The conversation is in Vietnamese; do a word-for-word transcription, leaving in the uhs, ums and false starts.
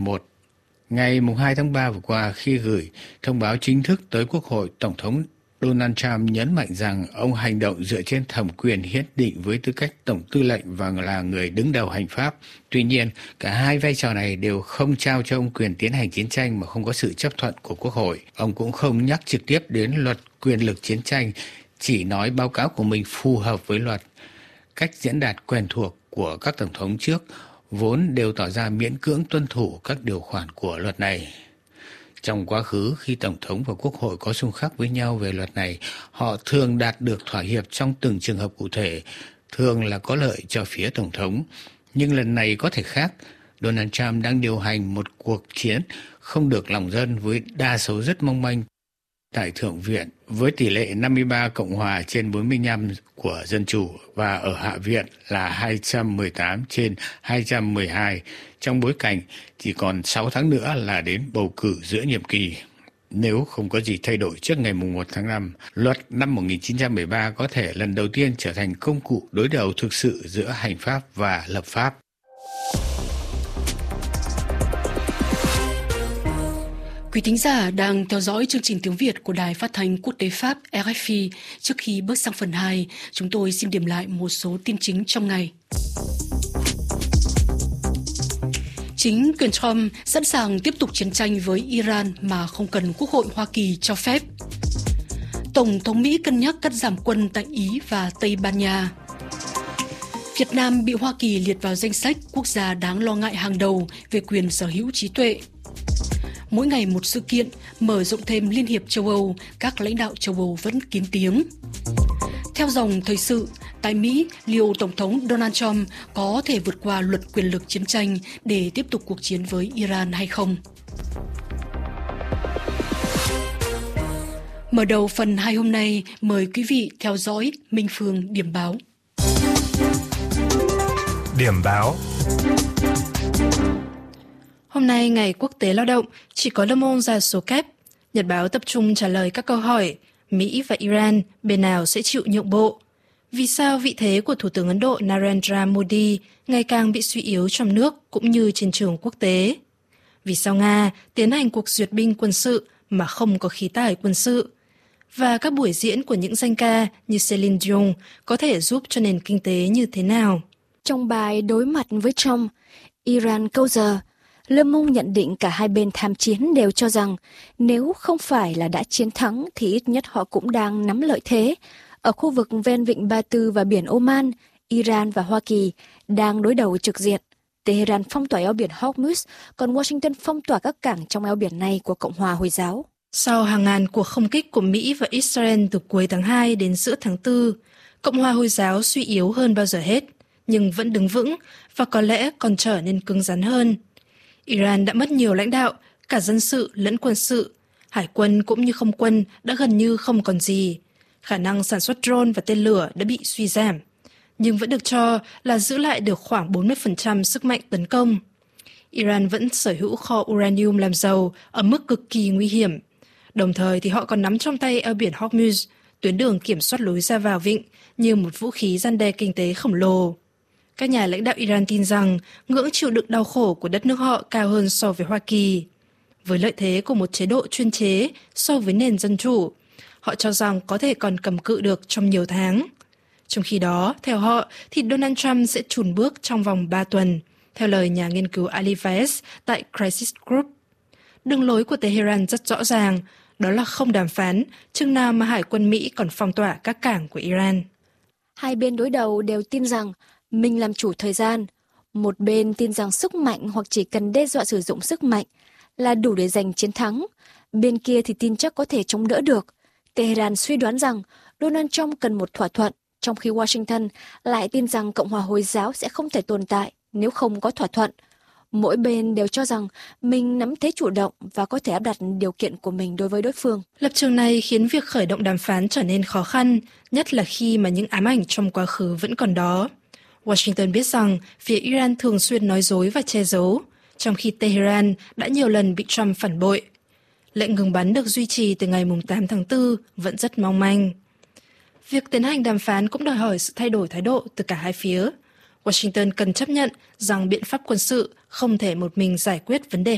một. Ngày hai tháng ba vừa qua, khi gửi thông báo chính thức tới Quốc hội, Tổng thống Donald Trump nhấn mạnh rằng ông hành động dựa trên thẩm quyền hiến định với tư cách Tổng tư lệnh và là người đứng đầu hành pháp. Tuy nhiên, cả hai vai trò này đều không trao cho ông quyền tiến hành chiến tranh mà không có sự chấp thuận của Quốc hội. Ông cũng không nhắc trực tiếp đến luật quyền lực chiến tranh, chỉ nói báo cáo của mình phù hợp với luật. Cách diễn đạt quen thuộc của các tổng thống trước vốn đều tỏ ra miễn cưỡng tuân thủ các điều khoản của luật này. Trong quá khứ, khi Tổng thống và Quốc hội có xung khắc với nhau về luật này, họ thường đạt được thỏa hiệp trong từng trường hợp cụ thể, thường là có lợi cho phía Tổng thống. Nhưng lần này có thể khác. Donald Trump đang điều hành một cuộc chiến không được lòng dân với đa số rất mong manh tại Thượng viện, với tỷ lệ năm mươi ba Cộng hòa trên bốn mươi lăm của Dân Chủ và ở Hạ viện là hai trăm mười tám trên hai trăm mười hai, trong bối cảnh chỉ còn sáu tháng nữa là đến bầu cử giữa nhiệm kỳ. Nếu không có gì thay đổi trước ngày một tháng năm, luật năm một nghìn chín trăm bảy mươi ba có thể lần đầu tiên trở thành công cụ đối đầu thực sự giữa hành pháp và lập pháp. Quý thính giả đang theo dõi chương trình tiếng Việt của Đài Phát thanh Quốc tế Pháp R F I. Trước khi bước sang phần hai, chúng tôi xin điểm lại một số tin chính trong ngày. Chính quyền Trump sẵn sàng tiếp tục chiến tranh với Iran mà không cần Quốc hội Hoa Kỳ cho phép. Tổng thống Mỹ cân nhắc cắt giảm quân tại Ý và Tây Ban Nha. Việt Nam bị Hoa Kỳ liệt vào danh sách quốc gia đáng lo ngại hàng đầu về quyền sở hữu trí tuệ. Mỗi ngày một sự kiện, mở rộng thêm Liên hiệp châu Âu, các lãnh đạo châu Âu vẫn kín tiếng. Theo dòng thời sự, tại Mỹ, liệu Tổng thống Donald Trump có thể vượt qua luật quyền lực chiến tranh để tiếp tục cuộc chiến với Iran hay không? Mở đầu phần hai hôm nay, mời quý vị theo dõi Minh Phương điểm báo. Điểm báo. Hôm nay, Ngày Quốc tế Lao động, chỉ có Le Monde ra số kép. Nhật báo tập trung trả lời các câu hỏi Mỹ và Iran, bên nào sẽ chịu nhượng bộ? Vì sao vị thế của Thủ tướng Ấn Độ Narendra Modi ngày càng bị suy yếu trong nước cũng như trên trường quốc tế? Vì sao Nga tiến hành cuộc duyệt binh quân sự mà không có khí tài quân sự? Và các buổi diễn của những danh ca như Celine Dion có thể giúp cho nền kinh tế như thế nào? Trong bài đối mặt với Trump, Iran câu giờ, Le Monde nhận định cả hai bên tham chiến đều cho rằng nếu không phải là đã chiến thắng thì ít nhất họ cũng đang nắm lợi thế. Ở khu vực ven vịnh Ba Tư và biển Oman, Iran và Hoa Kỳ đang đối đầu trực diện. Tehran phong tỏa eo biển Hormuz, còn Washington phong tỏa các cảng trong eo biển này của Cộng hòa Hồi giáo. Sau hàng ngàn cuộc không kích của Mỹ và Israel từ cuối tháng hai đến giữa tháng tư, Cộng hòa Hồi giáo suy yếu hơn bao giờ hết, nhưng vẫn đứng vững và có lẽ còn trở nên cứng rắn hơn. Iran đã mất nhiều lãnh đạo, cả dân sự lẫn quân sự. Hải quân cũng như không quân đã gần như không còn gì. Khả năng sản xuất drone và tên lửa đã bị suy giảm, nhưng vẫn được cho là giữ lại được khoảng bốn mươi phần trăm sức mạnh tấn công. Iran vẫn sở hữu kho uranium làm giàu ở mức cực kỳ nguy hiểm. Đồng thời thì họ còn nắm trong tay eo biển Hormuz, tuyến đường kiểm soát lối ra vào vịnh, như một vũ khí răn đe kinh tế khổng lồ. Các nhà lãnh đạo Iran tin rằng ngưỡng chịu đựng đau khổ của đất nước họ cao hơn so với Hoa Kỳ. Với lợi thế của một chế độ chuyên chế so với nền dân chủ, họ cho rằng có thể còn cầm cự được trong nhiều tháng. Trong khi đó, theo họ, thì Donald Trump sẽ chùn bước trong vòng ba tuần, theo lời nhà nghiên cứu Ali Vaez tại Crisis Group. Đường lối của Tehran rất rõ ràng, đó là không đàm phán, chừng nào mà Hải quân Mỹ còn phong tỏa các cảng của Iran. Hai bên đối đầu đều tin rằng mình làm chủ thời gian. Một bên tin rằng sức mạnh hoặc chỉ cần đe dọa sử dụng sức mạnh là đủ để giành chiến thắng. Bên kia thì tin chắc có thể chống đỡ được. Tehran suy đoán rằng Donald Trump cần một thỏa thuận, trong khi Washington lại tin rằng Cộng hòa Hồi giáo sẽ không thể tồn tại nếu không có thỏa thuận. Mỗi bên đều cho rằng mình nắm thế chủ động và có thể áp đặt điều kiện của mình đối với đối phương. Lập trường này khiến việc khởi động đàm phán trở nên khó khăn, nhất là khi mà những ám ảnh trong quá khứ vẫn còn đó. Washington biết rằng phía Iran thường xuyên nói dối và che giấu, trong khi Tehran đã nhiều lần bị Trump phản bội. Lệnh ngừng bắn được duy trì từ ngày tám tháng tư vẫn rất mong manh. Việc tiến hành đàm phán cũng đòi hỏi sự thay đổi thái độ từ cả hai phía. Washington cần chấp nhận rằng biện pháp quân sự không thể một mình giải quyết vấn đề